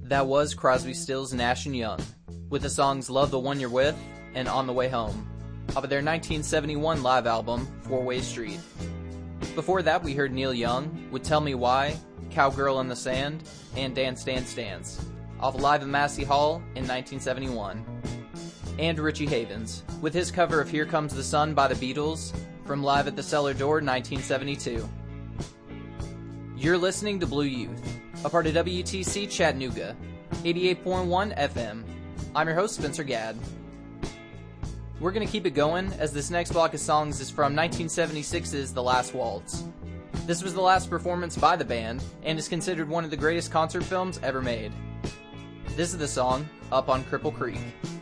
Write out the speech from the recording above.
That was Crosby, Stills, Nash & Young, with the songs Love the One You're With and On the Way Home, off of their 1971 live album, Four-Way Street. Before that, we heard Neil Young with Tell Me Why, Cowgirl in the Sand, and Dance Dance Dance, off Live at Massey Hall in 1971. And Richie Havens, with his cover of Here Comes the Sun by the Beatles, from Live at the Cellar Door 1972. You're listening to Blue Youth, a part of WTC Chattanooga, 88.1 FM. I'm your host, Spencer Gadd. We're going to keep it going, as this next block of songs is from 1976's The Last Waltz. This was the last performance by the band, and is considered one of the greatest concert films ever made. This is the song, Up on Cripple Creek.